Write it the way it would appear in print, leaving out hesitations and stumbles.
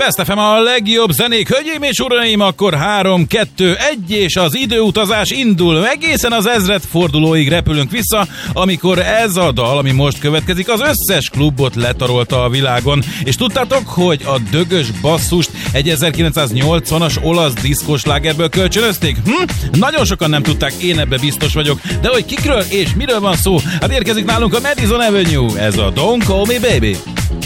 Best FM a legjobb zenék, hölgyeim és uraim, akkor 3, 2, 1, és az időutazás indul. Egészen az ezredfordulóig repülünk vissza, amikor ez a dal, ami most következik, az összes klubot letarolta a világon. És tudtátok, hogy a dögös basszust egy 1980-as olasz diszkós slágerből kölcsönözték? Nagyon sokan nem tudták, én ebbe biztos vagyok. De hogy kikről és miről van szó? Hát érkezik nálunk a Madison Avenue, ez a Don't Call Me Baby.